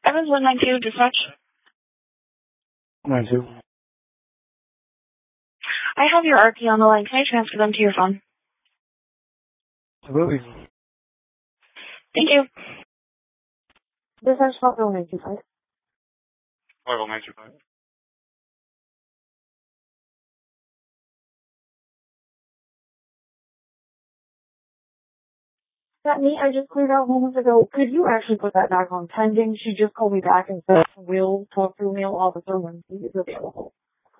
Evans 192, dispatch. 92. I have your RP on the line. Can I transfer them to your phone? Absolutely. Thank you. Dispatch 50925. 50925. That me, I just cleared out moments ago. Could you actually put that back on pending? She just called me back and said, we'll talk to a male officer when he is available.